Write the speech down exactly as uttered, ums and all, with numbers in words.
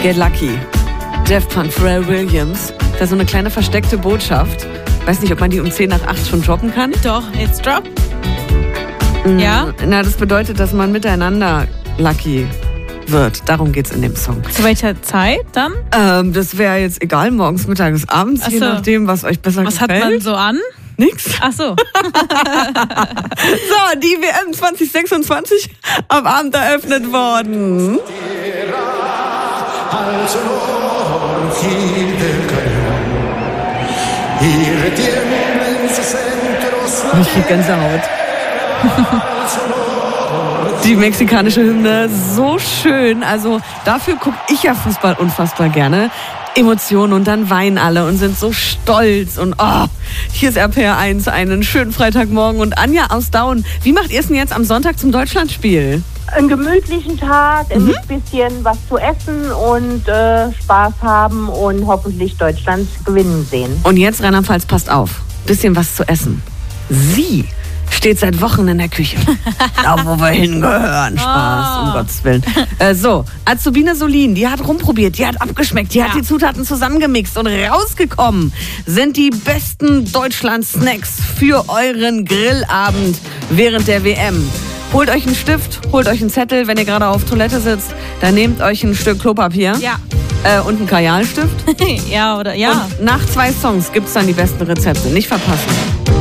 Get Lucky. Daft Punk, Pharrell Williams. Das ist so eine kleine versteckte Botschaft. Weiß nicht, ob man die um zehn nach acht schon droppen kann. Doch, jetzt drop. Mhm. Ja? Na, das bedeutet, dass man miteinander lucky wird. Darum geht's in dem Song. Zu welcher Zeit dann? Ähm, das wäre jetzt egal, morgens, mittags, abends, Ach je so. nachdem, was euch besser Was gefällt. hat man so an? Nix. Ach so. So, die W M zwanzig sechsundzwanzig am Abend eröffnet worden. Ich krieg Gänsehaut. Die mexikanische Hymne, so schön. Also dafür gucke ich ja Fußball unfassbar gerne. Emotionen und dann weinen alle und sind so stolz. Und oh, hier ist R P R eins, einen schönen Freitagmorgen. Und Anja aus Daun, wie macht ihr es denn jetzt am Sonntag zum Deutschlandspiel? Einen gemütlichen Tag, mhm. ein bisschen was zu essen und äh, Spaß haben und hoffentlich Deutschland gewinnen sehen. Und jetzt, Rheinland-Pfalz, passt auf. Bisschen was zu essen. Sie steht seit Wochen in der Küche. Da, wo wir hingehören. Spaß, oh. um Gottes Willen. Äh, so, Azubine Solin, die hat rumprobiert, die hat abgeschmeckt, die ja. hat die Zutaten zusammengemixt und rausgekommen sind die besten Deutschland-Snacks für euren Grillabend während der W M. Holt euch einen Stift, holt euch einen Zettel, wenn ihr gerade auf Toilette sitzt, dann nehmt euch ein Stück Klopapier Ja. äh, und einen Kajalstift. ja, oder ja. Und nach zwei Songs gibt's dann die besten Rezepte. Nicht verpassen.